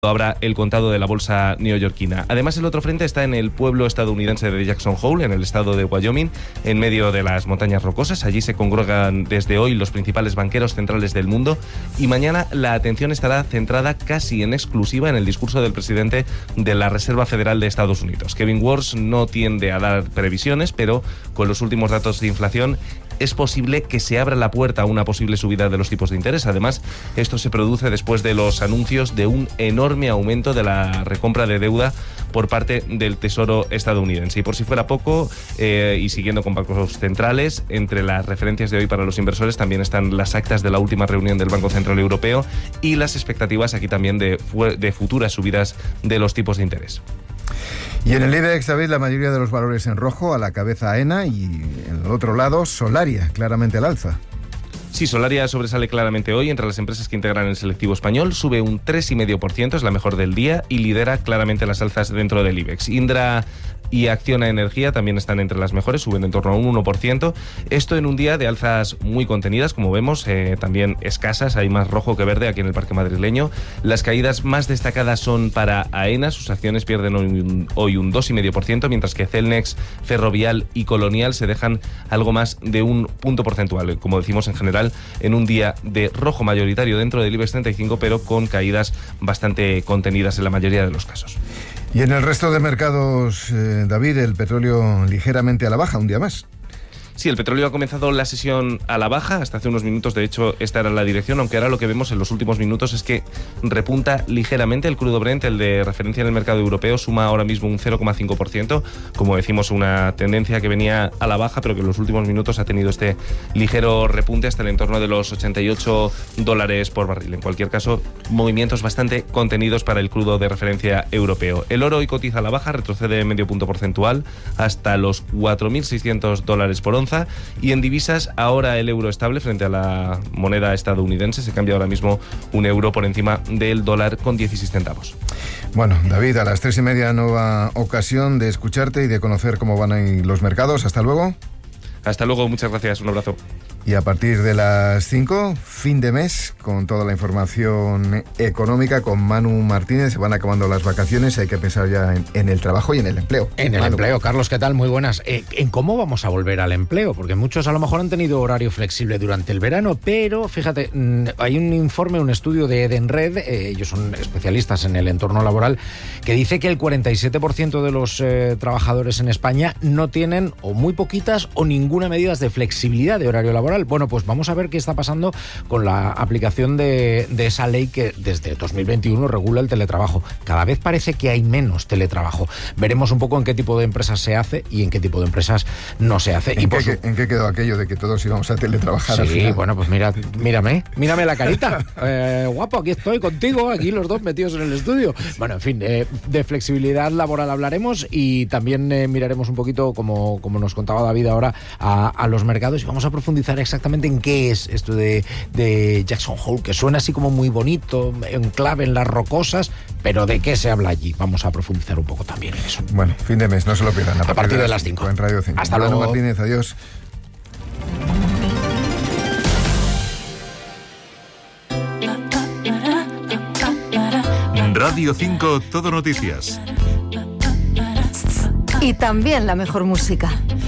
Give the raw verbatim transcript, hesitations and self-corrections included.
Habrá el contado de la bolsa neoyorquina. Además, el otro frente está en el pueblo estadounidense de Jackson Hole, en el estado de Wyoming, en medio de las montañas rocosas. Allí se congregan desde hoy los principales banqueros centrales del mundo y mañana la atención estará centrada casi en exclusiva en el discurso del presidente de la Reserva Federal de Estados Unidos. Kevin Warsh no tiende a dar previsiones, pero con los últimos datos de inflación es posible que se abra la puerta a una posible subida de los tipos de interés. Además, esto se produce después de los anuncios de un enorme aumento de la recompra de deuda por parte del Tesoro estadounidense. Y por si fuera poco, eh, y siguiendo con bancos centrales, entre las referencias de hoy para los inversores también están las actas de la última reunión del Banco Central Europeo y las expectativas aquí también de, de futuras subidas de los tipos de interés. Y en el IBEX, David, la mayoría de los valores en rojo, a la cabeza AENA y en el otro lado Solaria, claramente al alza. Sí, Solaria sobresale claramente hoy entre las empresas que integran el selectivo español, sube un tres coma cinco por ciento, es la mejor del día y lidera claramente las alzas dentro del IBEX. Indra y Acciona Energía también están entre las mejores, suben en torno a un uno por ciento. Esto en un día de alzas muy contenidas, como vemos, eh, también escasas, hay más rojo que verde aquí en el parque madrileño. Las caídas más destacadas son para AENA, sus acciones pierden hoy un, hoy un dos coma cinco por ciento, mientras que Celnex, Ferrovial y Colonial se dejan algo más de un punto porcentual, como decimos en general, en un día de rojo mayoritario dentro del IBEX treinta y cinco, pero con caídas bastante contenidas en la mayoría de los casos. Y en el resto de mercados, eh, David, el petróleo ligeramente a la baja, un día más. Sí, el petróleo ha comenzado la sesión a la baja, hasta hace unos minutos, de hecho, esta era la dirección, aunque ahora lo que vemos en los últimos minutos es que repunta ligeramente el crudo Brent, el de referencia en el mercado europeo, suma ahora mismo un cero coma cinco por ciento, como decimos, una tendencia que venía a la baja, pero que en los últimos minutos ha tenido este ligero repunte hasta el entorno de los ochenta y ocho dólares por barril. En cualquier caso, movimientos bastante contenidos para el crudo de referencia europeo. El oro hoy cotiza a la baja, retrocede medio punto porcentual hasta los cuatro mil seiscientos dólares por onza. Y en divisas, ahora el euro estable frente a la moneda estadounidense. Se cambia ahora mismo un euro por encima del dólar con dieciséis centavos. Bueno, David, a las tres y media nueva ocasión de escucharte y de conocer cómo van ahí los mercados. Hasta luego. Hasta luego, muchas gracias, un abrazo. Y a partir de las cinco, fin de mes, con toda la información económica, con Manu Martínez. Se van acabando las vacaciones, hay que pensar ya en, en el trabajo y en el empleo. En el Manu. empleo, Carlos, ¿qué tal? Muy buenas. Eh, ¿En cómo vamos a volver al empleo? Porque muchos a lo mejor han tenido horario flexible durante el verano, pero fíjate, hay un informe, un estudio de Edenred, eh, ellos son especialistas en el entorno laboral, que dice que el cuarenta y siete por ciento de los eh, trabajadores en España no tienen o muy poquitas o ninguna medida de flexibilidad de horario laboral. Bueno, pues vamos a ver qué está pasando con la aplicación de, de esa ley que desde dos mil veintiuno regula el teletrabajo. Cada vez parece que hay menos teletrabajo. Veremos un poco en qué tipo de empresas se hace y en qué tipo de empresas no se hace. ¿En, y qué, por su... ¿En qué quedó aquello de que todos íbamos a teletrabajar? Sí, al final? Bueno, pues mira, mírame, mírame la carita. Eh, guapo, aquí estoy contigo, aquí los dos metidos en el estudio. Bueno, en fin, eh, de flexibilidad laboral hablaremos y también eh, miraremos un poquito, como, como nos contaba David ahora, a, a los mercados y vamos a profundizar exactamente en qué es esto de, de Jackson Hole, que suena así como muy bonito, en clave en las rocosas, pero ¿de qué se habla allí? Vamos a profundizar un poco también en eso. Bueno, fin de mes, no se lo pierdan. A, a partir de las cinco. En Radio cinco. Hasta Manu luego. Martínez, adiós. Radio cinco, Todo Noticias. Y también la mejor música.